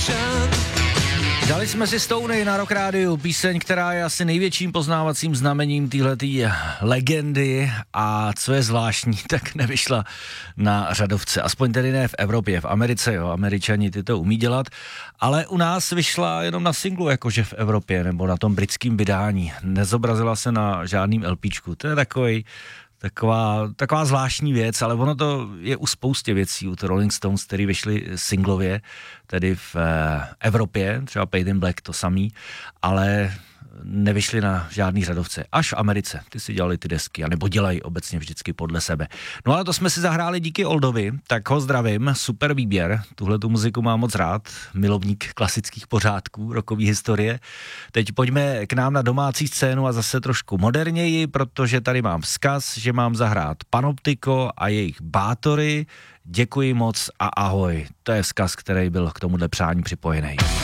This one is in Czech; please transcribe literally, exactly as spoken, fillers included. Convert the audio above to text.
Dali jsme si Stony na Rock Rádiu, píseň, která je asi největším poznávacím znamením téhletý legendy a co je zvláštní, tak nevyšla na řadovce, aspoň tedy ne v Evropě, v Americe, jo, Američani ty to umí dělat, ale u nás vyšla jenom na singlu, jakože v Evropě, nebo na tom britském vydání, nezobrazila se na žádným LPčku, to je takový Taková, taková zvláštní věc, ale ono to je u spoustě věcí, u Rolling Stones, který vyšly singlově, tedy v eh, Evropě, třeba Paid in Black to samý, ale nevyšly na žádný řadovce. Až v Americe, ty si dělali ty desky, anebo dělají obecně vždycky podle sebe. No ale to jsme si zahráli díky Oldovi, tak ho zdravím, super výběr, tuhle tu muziku mám moc rád, milovník klasických pořádků, rockové historie. Teď pojďme k nám na domácí scénu a zase trošku moderněji, protože tady mám vzkaz, že mám zahrát Panoptiko a jejich Bátory. Děkuji moc a ahoj. To je vzkaz, který byl k tomuhle přání připojený.